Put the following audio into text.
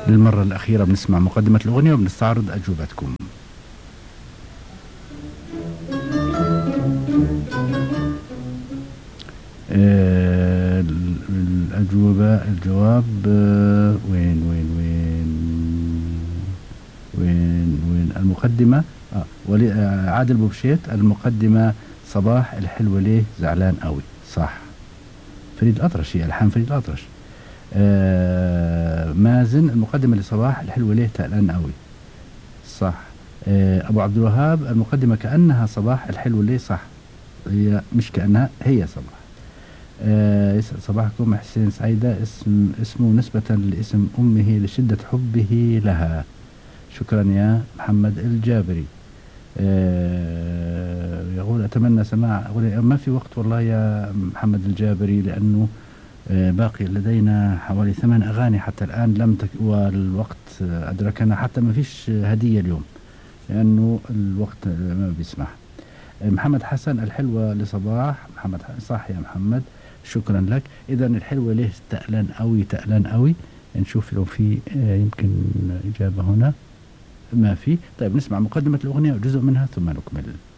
للمرة الأخيرة بنسمع مقدمة الأغنية وبنستعرض أجوبتكم. الجواب وين المقدمة. عادل بوبشيت المقدمة صباح الحلوة ليه زعلان قوي، صح. فريد الأطرش، هي ألحان فريد الأطرش. مازن المقدمة لصباح الحلوة ليه تقلان قوي، صح. أبو عبد الوهاب المقدمة كأنها صباح الحلوة ليه، صح. هي مش كأنها، هي صباح. يسعد صباحكم حسين سعيدة، اسمه نسبة لاسم أمه لشدة حبه لها. شكرا يا محمد الجابري. يقول أتمنى سماع أغنية، ما في وقت والله يا محمد الجابري، لأنه باقي لدينا حوالي 8 أغاني حتى الآن والوقت أدركنا، حتى ما فيش هدية اليوم لأنه الوقت ما بيسمح. محمد حسن الحلوة لصباح، محمد صح يا محمد، شكرا لك. إذا الحلوة ليه تقلان قوي، تقلان قوي. نشوف لو في يمكن إجابة هنا، ما في. طيب نسمع مقدمة الأغنية وجزء منها ثم نكمل.